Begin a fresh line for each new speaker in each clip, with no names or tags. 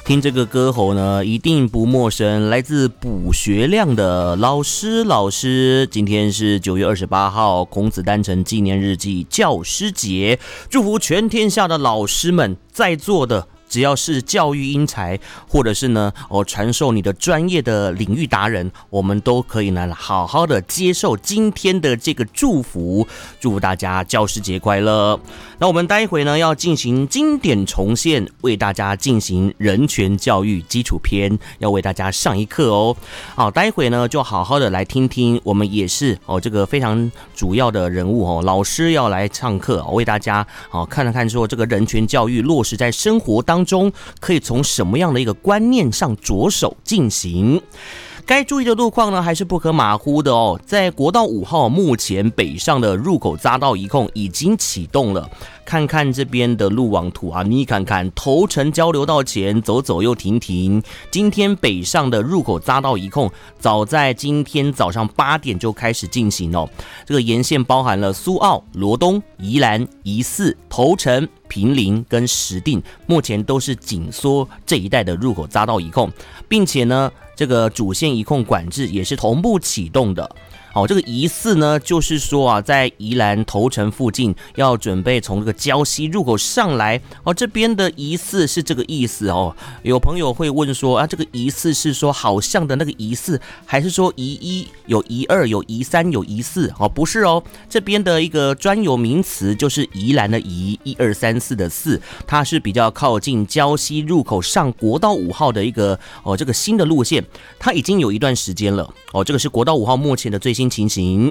听这个歌喉呢，一定不陌生，来自卜学亮的老师。今天是9月28号，孔子诞辰纪念日暨教师节，祝福全天下的老师们，在座的只要是教育英才，或者是呢传授你的专业的领域达人，我们都可以呢好好的接受今天的这个祝福，祝福大家教师节快乐。那我们待会呢要进行经典重现，为大家进行人权教育基础篇，要为大家上一课哦。好，待会呢就好好的来听听，我们也是这个非常主要的人物老师要来上课，为大家看看说这个人权教育落实在生活当中，可以从什么样的一个观念上着手进行。该注意的路况呢，还是不可马虎的哦。在国道5号目前北上的入口匝道一控已经启动了，看看这边的路网图啊，你看看头城交流道前走走又停停。今天北上的入口匝道一控，早在今天早上8点就开始进行哦。这个沿线包含了苏澳、罗东、宜兰、宜四、头城、坪林跟石碇，目前都是紧缩这一带的入口匝道一控，并且呢，这个主线一控管制也是同步启动的。这个疑似呢，就是说啊，在宜兰头城附近要准备从这个礁溪入口上来，这边的疑似是这个意思哦。有朋友会问说啊，这个疑似是说好像的那个疑似，还是说疑一有疑二有疑三有疑四？不是哦，这边的一个专有名词就是宜兰的宜，1、2、3、4的4，它是比较靠近礁溪入口上国道5号的一个这个新的路线，它已经有一段时间了这个是国道5号目前的最新情形。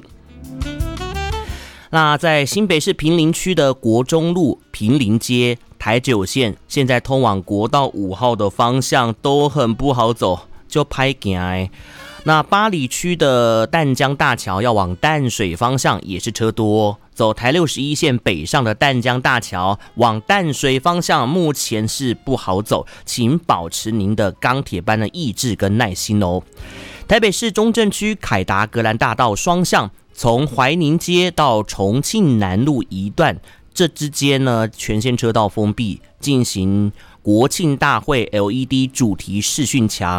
那在新北市坪林区的国中路、坪林街、台9线，现在通往国道5号的方向都很不好走，就歹行。那八里区的淡江大桥要往淡水方向也是车多，走台61线北上的淡江大桥往淡水方向目前是不好走，请保持您的钢铁般的意志跟耐心哦。台北市中正区凯达格兰大道双向，从怀宁街到重庆南路一段，这之间呢全线车道封闭，进行国庆大会 LED 主题视讯墙。